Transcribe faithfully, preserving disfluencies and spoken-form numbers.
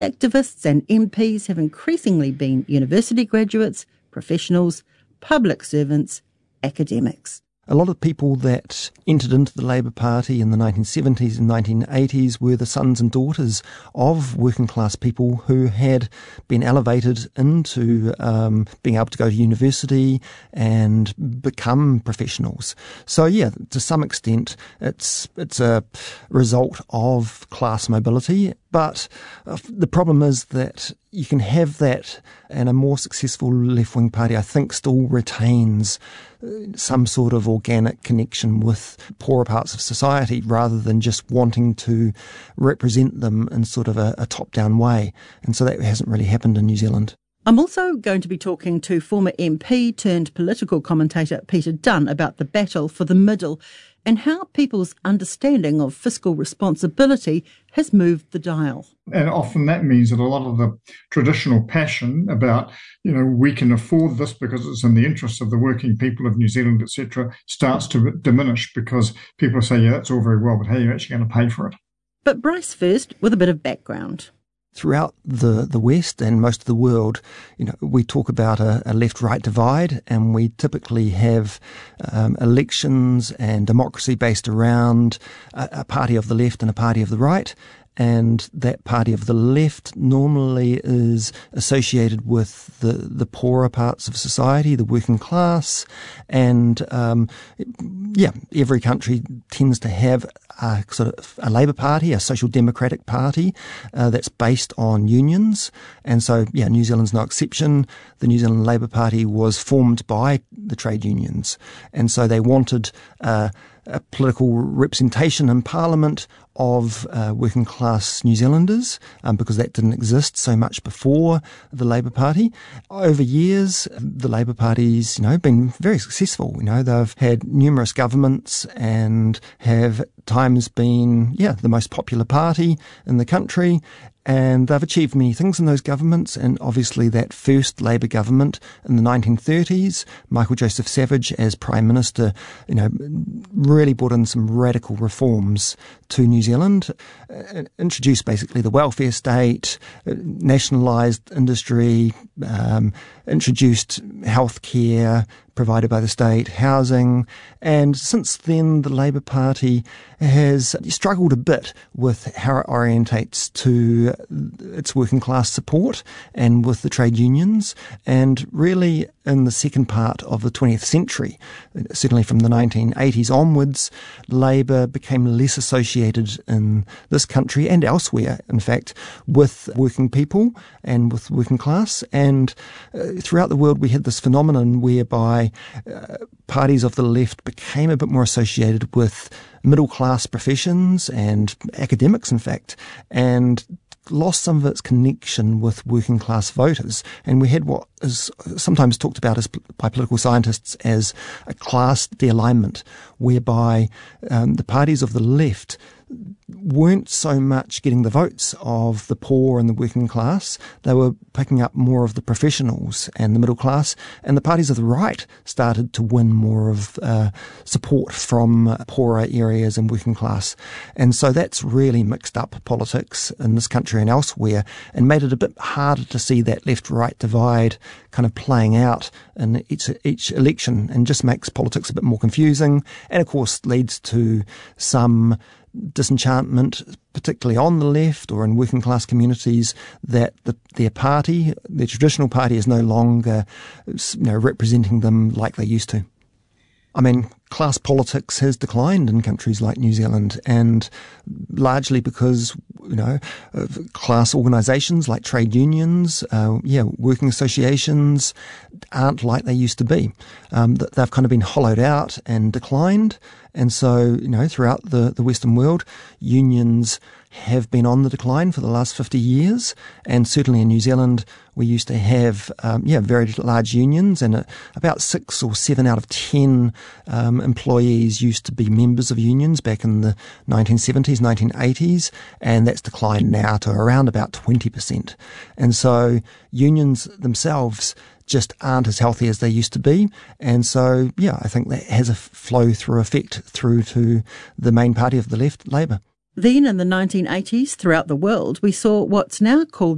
Activists and M Ps have increasingly been university graduates, professionals, public servants, academics. A lot of people that entered into the Labour Party in the nineteen seventies and nineteen eighties were the sons and daughters of working class people who had been elevated into um, being able to go to university and become professionals. So yeah, to some extent, it's it's a result of class mobility. But uh, the problem is that you can have that, and a more successful left-wing party, I think, still retains uh, some sort of organic connection with poorer parts of society rather than just wanting to represent them in sort of a, a top-down way. And so that hasn't really happened in New Zealand. I'm also going to be talking to former M P turned political commentator Peter Dunn about the battle for the middle and how people's understanding of fiscal responsibility has moved the dial. And often that means that a lot of the traditional passion about, you know, we can afford this because it's in the interests of the working people of New Zealand, et cetera, starts to diminish because people say, yeah, that's all very well, but how are you actually going to pay for it? But Bryce first with a bit of background. Throughout the, the West and most of the world, you know, we talk about a, a left-right divide, and we typically have um, elections and democracy based around a, a party of the left and a party of the right. And that party of the left normally is associated with the, the poorer parts of society, the working class. And, um, yeah, every country tends to have a sort of a Labour Party, a social democratic party, uh, that's based on unions. And so, yeah, New Zealand's no exception. The New Zealand Labour Party was formed by the trade unions. And so they wanted, uh, a political representation in Parliament of uh, working class New Zealanders, um, because that didn't exist so much before the Labour Party. Over years, the Labour Party's, you know, been very successful. You know, they've had numerous governments and have at times been, yeah, the most popular party in the country. And they've achieved many things in those governments, and obviously that first Labour government in the nineteen thirties, Michael Joseph Savage as Prime Minister, you know, really brought in some radical reforms to New Zealand, uh, introduced basically the welfare state, uh, nationalised industry, um, introduced healthcare provided by the state, housing, and since then the Labour Party has struggled a bit with how it orientates to its working class support and with the trade unions. And really in the second part of the twentieth century, certainly from the nineteen eighties onwards, Labour became less associated in this country and elsewhere, in fact, with working people and with working class. And uh, throughout the world we had this phenomenon whereby uh, parties of the left became a bit more associated with middle-class professions and academics, in fact, and lost some of its connection with working class voters. And we had what is sometimes talked about as by political scientists as a class de-alignment, whereby um, the parties of the left weren't so much getting the votes of the poor and the working class. They were picking up more of the professionals and the middle class, and the parties of the right started to win more of uh, support from poorer areas and working class. And so that's really mixed up politics in this country and elsewhere, and made it a bit harder to see that left-right divide kind of playing out in each, each election, and just makes politics a bit more confusing, and of course leads to some disenchantment, particularly on the left or in working class communities, that the, their party, their traditional party, is no longer, you know, representing them like they used to. I mean, class politics has declined in countries like New Zealand, and largely because, you know, class organisations like trade unions, uh, yeah, working associations aren't like they used to be. Um, they've kind of been hollowed out and declined, and so, you know, throughout the, the Western world, unions have been on the decline for the last fifty years, and certainly in New Zealand we used to have um, yeah very large unions, and uh, about six or seven out of ten um, employees used to be members of unions back in the nineteen seventies, nineteen eighties, and that's declined now to around about twenty percent. And so unions themselves just aren't as healthy as they used to be. And so, yeah, I think that has a flow-through effect through to the main party of the left, Labour. Then in the nineteen eighties, throughout the world, we saw what's now called